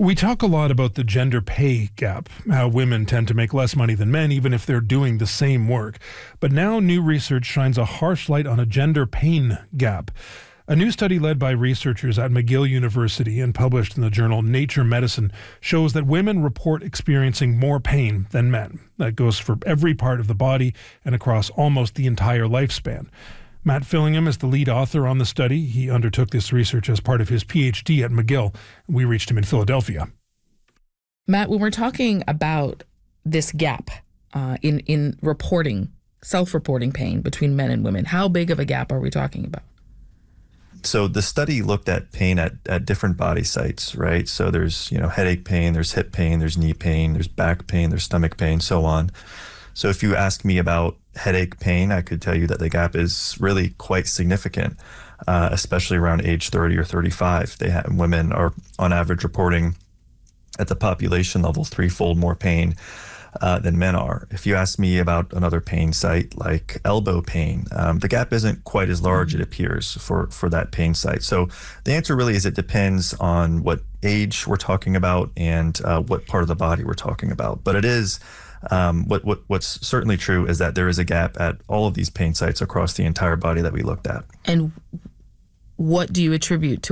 We talk a lot about the gender pay gap, how women tend to make less money than men even if they're doing the same work. But now new research shines a harsh light on a gender pain gap. A new study led by researchers at McGill University and published in the journal Nature Medicine shows that women report experiencing more pain than men. That goes for every part of the body and across almost the entire lifespan. Matt Fillingham is the lead author on the study. He undertook this research as part of his PhD at McGill. We reached him in Philadelphia. Matt, when we're talking about this gap in reporting, self-reporting pain between men and women, how big of a gap are we talking about? So the study looked at pain at different body sites, right? So there's, headache pain, there's hip pain, there's knee pain, there's back pain, there's stomach pain, so on. So if you ask me about headache pain, I could tell you that the gap is really quite significant, especially around age 30 or 35. Women are on average reporting at the population level threefold more pain than men are. If you ask me about another pain site like elbow pain, the gap isn't quite as large, it appears, for that pain site. So the answer really is it depends on what age we're talking about and what part of the body we're talking about. But it is what's certainly true is that there is a gap at all of these pain sites across the entire body that we looked at. And what do you attribute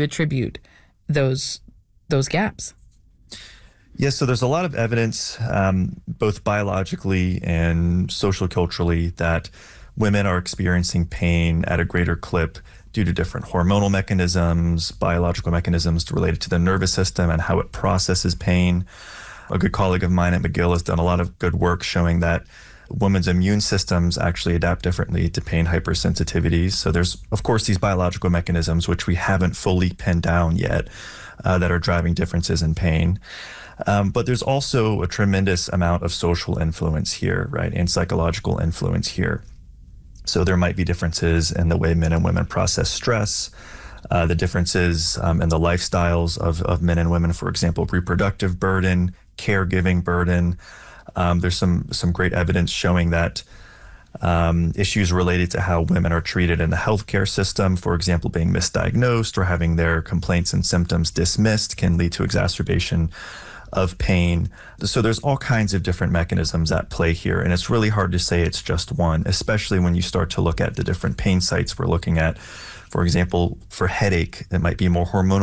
those gaps? Yes, so there's a lot of evidence, both biologically and social culturally, that women are experiencing pain at a greater clip due to different hormonal mechanisms, biological mechanisms related to the nervous system and how it processes pain. A good colleague of mine at McGill has done a lot of good work showing that women's immune systems actually adapt differently to pain hypersensitivities. So there's, of course, these biological mechanisms, which we haven't fully pinned down yet, that are driving differences in pain. But there's also a tremendous amount of social influence here, right, and psychological influence here. So there might be differences in the way men and women process stress, the differences in the lifestyles of men and women, for example, reproductive burden, caregiving burden. There's some great evidence showing that issues related to how women are treated in the healthcare system, for example, being misdiagnosed or having their complaints and symptoms dismissed, can lead to exacerbation of pain. So there's all kinds of different mechanisms at play here, and it's really hard to say it's just one, especially when you start to look at the different pain sites we're looking at. For example, for headache, it might be more hormonal